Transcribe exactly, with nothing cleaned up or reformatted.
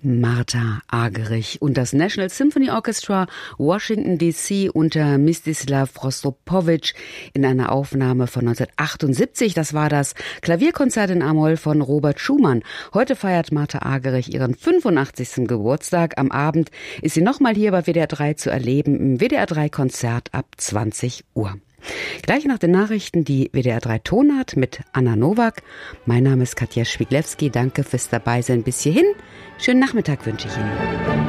Martha Argerich und das National Symphony Orchestra Washington D C unter Mstislav Rostropowitsch in einer Aufnahme von neunzehnhundertachtundsiebzig. Das war das Klavierkonzert in A-Moll von Robert Schumann. Heute feiert Martha Argerich ihren fünfundachtzigsten Geburtstag. Am Abend ist sie nochmal hier bei W D R drei zu erleben im W D R drei Konzert ab zwanzig Uhr. Gleich nach den Nachrichten die W D R drei Tonart mit Anna Nowak. Mein Name ist Katja Schwiglewski. Danke fürs Dabeisein bis hierhin. Schönen Nachmittag wünsche ich Ihnen.